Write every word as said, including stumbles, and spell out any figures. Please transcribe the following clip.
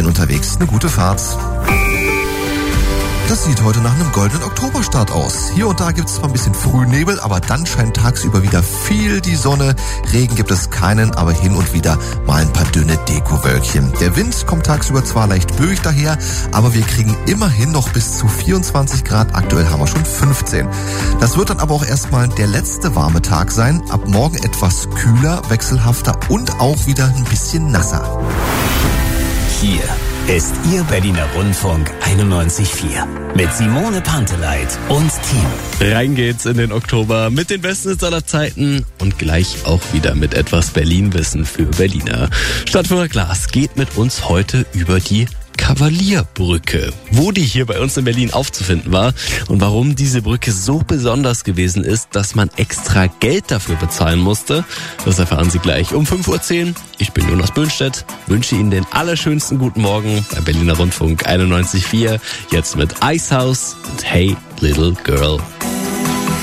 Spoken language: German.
allen unterwegs eine gute Fahrt. Das sieht heute nach einem goldenen Oktoberstart aus. Hier und da gibt es zwar ein bisschen Frühnebel, aber dann scheint tagsüber wieder viel die Sonne. Regen gibt es keinen, aber hin und wieder mal ein paar dünne Dekowölkchen. Der Wind kommt tagsüber zwar leicht böig daher, aber wir kriegen immerhin noch bis zu vierundzwanzig Grad. Aktuell haben wir schon fünfzehn. Das wird dann aber auch erstmal der letzte warme Tag sein. Ab morgen etwas kühler, wechselhafter und auch wieder ein bisschen nasser. Hier ist Ihr Berliner Rundfunk einundneunzig Komma vier mit Simone Panteleit und Team. Rein geht's in den Oktober mit den besten Hits aller Zeiten und gleich auch wieder mit etwas Berlin-Wissen für Berliner. Stadtführer Klaas geht mit uns heute über die Kavalierbrücke, wo die hier bei uns in Berlin aufzufinden war und warum diese Brücke so besonders gewesen ist, dass man extra Geld dafür bezahlen musste. Das erfahren Sie gleich um fünf Uhr zehn. Ich bin Jonas Böhnstedt, wünsche Ihnen den allerschönsten guten Morgen bei Berliner Rundfunk einundneunzig Komma vier. Jetzt mit Icehouse und Hey Little Girl.